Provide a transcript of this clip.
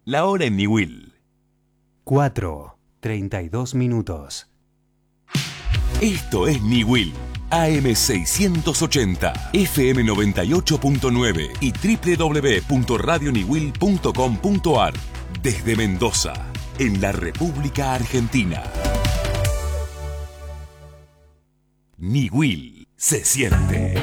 La hora en Niwil. 4:32. Esto es Niwil. AM 680, FM 98.9 y www.radioniwil.com.ar. Desde Mendoza, en la República Argentina. Niwil se siente.